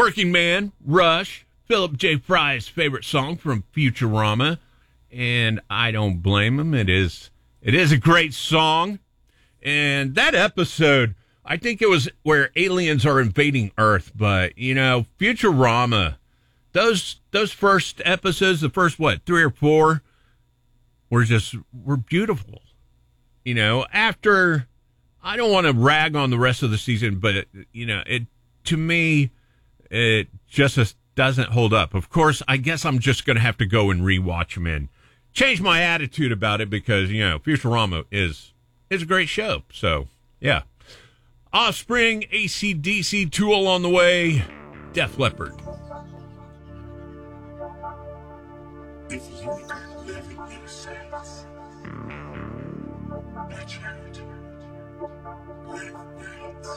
Working Man, Rush, Philip J. Fry's favorite song from Futurama, and I don't blame him. It is a great song. And that episode, I think it was where aliens are invading Earth, but, Futurama, those first episodes, the first, 3 or 4, were beautiful. After, I don't want to rag on the rest of the season, but, to me, it just doesn't hold up. Of course, I guess I'm just going to have to go and rewatch them and change my attitude about it because, Futurama is a great show. So, yeah. Offspring, AC/DC, Tool on the way, Def Leppard. If you could live in your sense, that's right. Live